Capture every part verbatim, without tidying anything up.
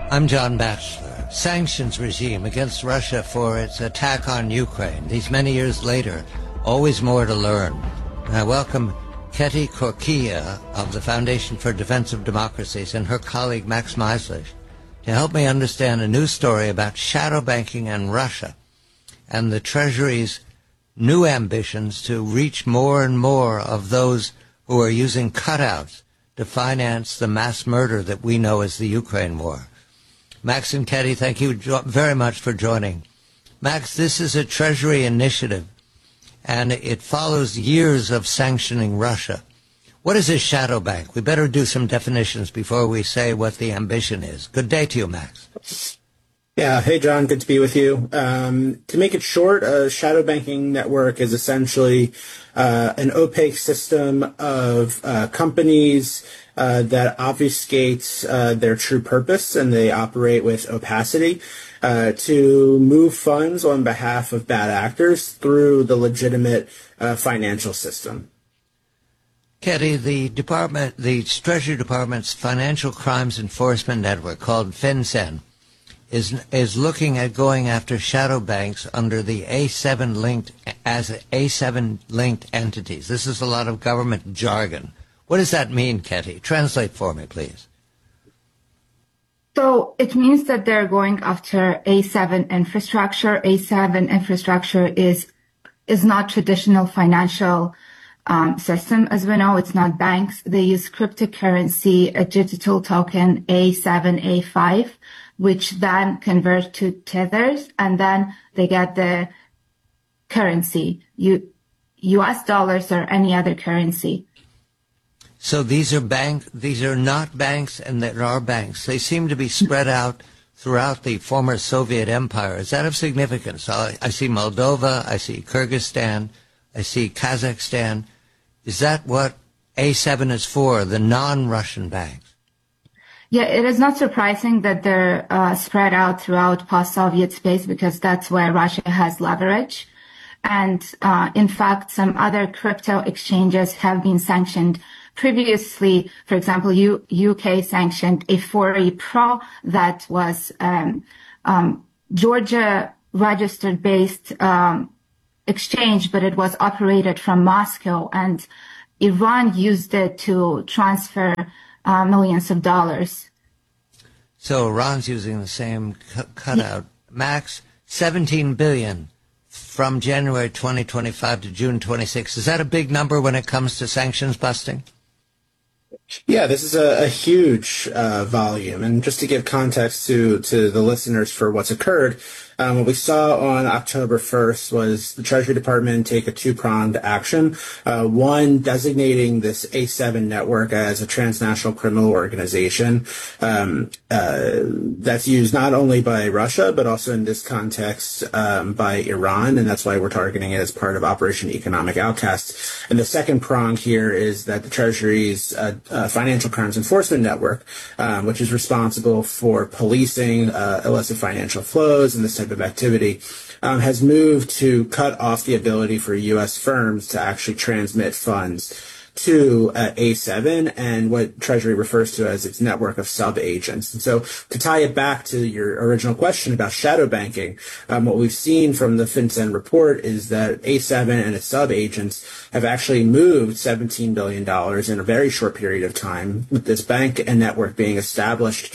I'm John Batchelor. Sanctions regime against Russia for its attack on Ukraine. These many years later, always more to learn. And I welcome Ketty Korkia of the Foundation for Defense of Democracies and her colleague Max Meislich to help me understand a new story about shadow banking and Russia and the Treasury's new ambitions to reach more and more of those who are using cutouts to finance the mass murder that we know as the Ukraine war. Max and Ketty, thank you very much for joining. Max, this is a Treasury initiative, and it follows years of sanctioning Russia. What is a shadow bank? We better do some definitions before we say what the ambition is. Good day to you, Max. Yeah. Hey, John. Good to be with you. Um, to make it short, a shadow banking network is essentially uh, an opaque system of uh, companies uh, that obfuscates uh, their true purpose, and they operate with opacity uh, to move funds on behalf of bad actors through the legitimate uh, financial system. Ketty, the department, the Treasury Department's Financial Crimes Enforcement Network, called FinCEN, is is looking at going after shadow banks under the A seven linked as A seven linked entities. This is a lot of government jargon. What does that mean, Ketty? Translate for me, please. So it means that they're going after A seven infrastructure. A seven infrastructure is is not traditional financial um, system. As we know, it's not banks. They use cryptocurrency, a digital token A seven, A five, which then convert to tethers, and then they get the currency, U, U S dollars or any other currency. So these are bank, these are not banks, and there are banks. They seem to be spread out throughout the former Soviet empire. Is that of significance? I, I see Moldova, I see Kyrgyzstan, I see Kazakhstan. Is that what A seven is for, the non-Russian banks? Yeah, it is not surprising that they're uh, spread out throughout post-Soviet space because that's where Russia has leverage. And uh, in fact, some other crypto exchanges have been sanctioned previously. For example, U- UK sanctioned a four E Pro that was um, um, Georgia registered based um, exchange, but it was operated from Moscow, and Iran used it to transfer Uh, millions of dollars. So Iran's using the same cu- cutout. Max, seventeen billion from January twenty twenty-five to June twenty-sixth. Is that a big number when it comes to sanctions busting? Yeah, this is a, a huge uh, volume. And just to give context to, to the listeners for what's occurred, um, what we saw on October first was the Treasury Department take a two-pronged action. Uh, one, designating this A seven network as a transnational criminal organization um, uh, that's used not only by Russia, but also in this context um, by Iran. And that's why we're targeting it as part of Operation Economic Outcast. And the second prong here is that the Treasury's uh, uh, Financial Crimes Enforcement Network, um, which is responsible for policing uh, illicit financial flows and this type of activity, um, has moved to cut off the ability for U S firms to actually transmit funds to uh, A seven and what Treasury refers to as its network of sub-agents. And so to tie it back to your original question about shadow banking, um, what we've seen from the FinCEN report is that A seven and its sub-agents have actually moved seventeen billion dollars in a very short period of time, with this bank and network being established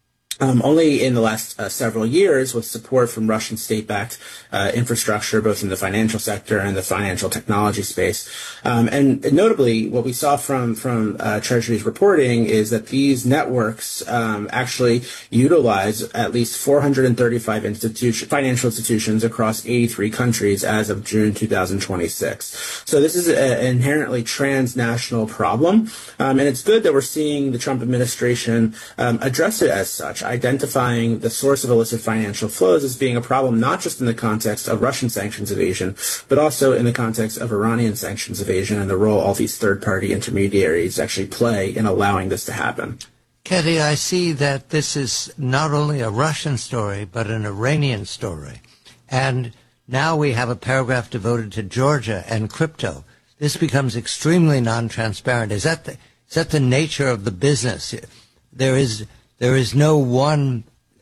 Um, only in the last uh, several years with support from Russian state-backed uh, infrastructure, both in the financial sector and the financial technology space. Um, and notably, what we saw from, from uh, Treasury's reporting is that these networks um, actually utilize at least four hundred thirty-five institution, financial institutions across eighty-three countries as of June two thousand twenty-six. So this is an inherently transnational problem, um, and it's good that we're seeing the Trump administration um, address it as such, identifying the source of illicit financial flows as being a problem not just in the context of Russian sanctions evasion, but also in the context of Iranian sanctions evasion and the role all these third-party intermediaries actually play in allowing this to happen. Ketty, I see that this is not only a Russian story, but an Iranian story. And now we have a paragraph devoted to Georgia and crypto. This becomes extremely non-transparent. Is that the, is that the nature of the business? There is... There is no one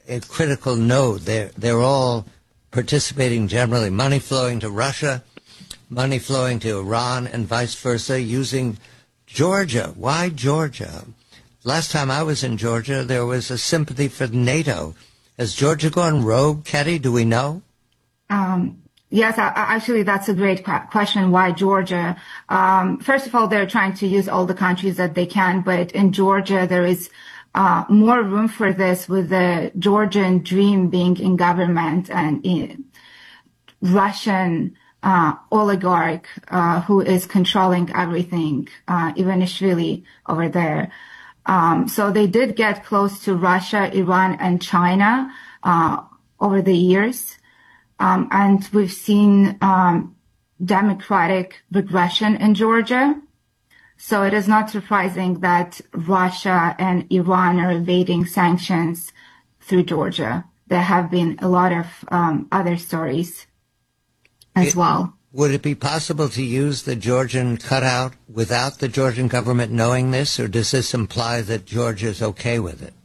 a critical node. They're, they're all participating generally, money flowing to Russia, money flowing to Iran, and vice versa, using Georgia. Why Georgia? Last time I was in Georgia, there was a sympathy for NATO. Has Georgia gone rogue, Ketty? Do we know? Um, yes, I, actually, that's a great question. Why Georgia? Um, first of all, they're trying to use all the countries that they can, but in Georgia, there is uh, more room for this, with the Georgian dream being in government and in Russian uh, oligarch uh, who is controlling everything, uh, Ivanishvili over there. Um, so they did get close to Russia, Iran, and China uh, over the years. Um, and we've seen um, democratic regression in Georgia. So it is not surprising that Russia and Iran are evading sanctions through Georgia. There have been a lot of um, other stories as it, well. Would it be possible to use the Georgian cutout without the Georgian government knowing this, or does this imply that Georgia is okay with it?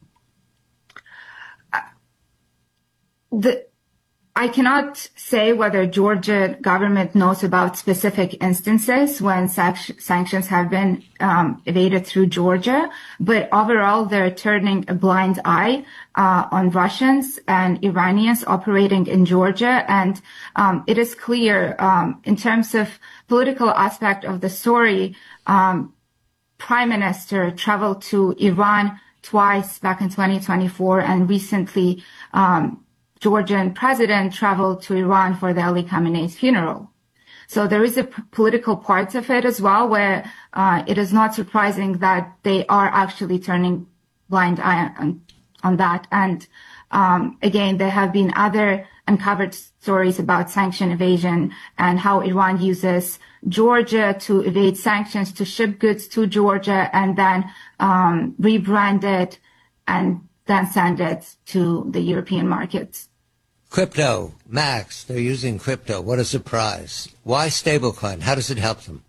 Uh, the I cannot say whether Georgia government knows about specific instances when sanc- sanctions have been um, evaded through Georgia, but overall they're turning a blind eye uh, on Russians and Iranians operating in Georgia. And um, it is clear um, in terms of political aspect of the story, um, Prime Minister traveled to Iran twice back in twenty twenty-four, and recently um, Georgian president traveled to Iran for the Ali Khamenei's funeral. So there is a p- political part of it as well, where uh, it is not surprising that they are actually turning blind eye on, on that. And um, again, there have been other uncovered stories about sanction evasion and how Iran uses Georgia to evade sanctions, to ship goods to Georgia and then um, rebrand it and then send it to the European markets. Crypto, Max, they're using crypto. What a surprise. Why stablecoin? How does it help them?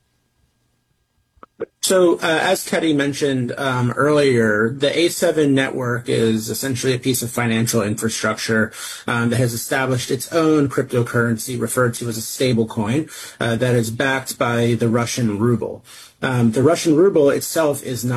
So, uh, as Teddy mentioned um, earlier, the A seven network is essentially a piece of financial infrastructure um, that has established its own cryptocurrency, referred to as a stablecoin, uh, that is backed by the Russian ruble. Um, the Russian ruble itself is not